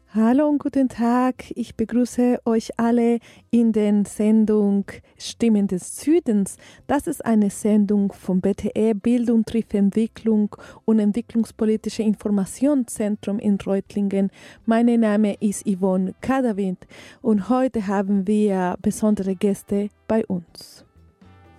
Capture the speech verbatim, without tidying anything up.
Hallo und guten Tag. Ich begrüße euch alle in der Sendung Stimmen des Südens. Das ist eine Sendung vom B T E Bildung trifft Entwicklung und Entwicklungspolitische Informationszentrum in Reutlingen. Mein Name ist Yvonne Kadawind und heute haben wir besondere Gäste bei uns.